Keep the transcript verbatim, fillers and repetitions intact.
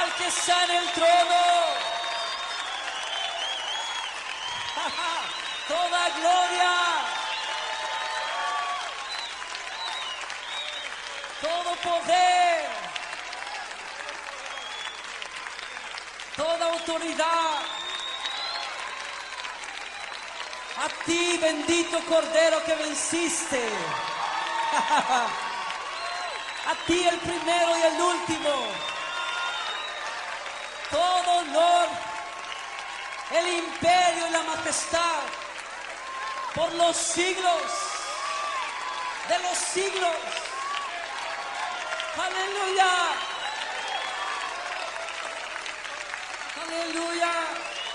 al que está en el trono. Toda gloria, todo poder, toda autoridad, a ti, bendito Cordero que venciste. A ti el primero y el último. Todo honor, el imperio y la majestad por los siglos de los siglos. Aleluya. Aleluya.